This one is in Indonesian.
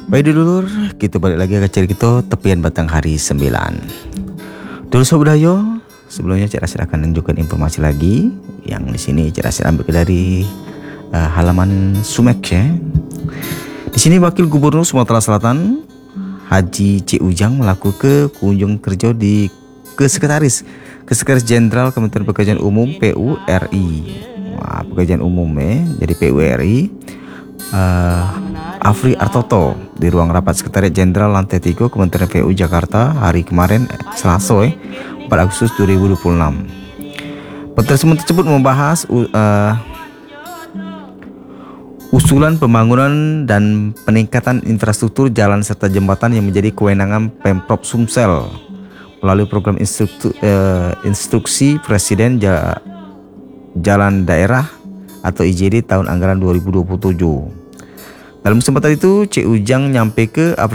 Baik dulur, kita balik lagi ke cerita kita tepian batang hari 9. Dulur Sobat Budaya, sebelumnya Cik Rasid akan menunjukkan informasi lagi yang di sini Cik Rasid ambil dari halaman Sumek ya. Di sini Wakil Gubernur Sumatera Selatan Haji C. Ujang melakukan kunjung kerja ke Sekretaris Jenderal Kementerian Pekerjaan Umum PURI. Wah, Pekerjaan Umum jadi PURI. Afri Artoto di ruang rapat Sekretariat Jenderal lantai 3 Kementerian PU Jakarta hari kemarin Selasa 4 Agustus 2026. Pertemuan tersebut membahas usulan pembangunan dan peningkatan infrastruktur jalan serta jembatan yang menjadi kewenangan Pemprov Sumsel melalui program instruksi Presiden Jalan Daerah atau IJD tahun anggaran 2027. Dalam kesempatan itu, Cik Ujang nyampe ke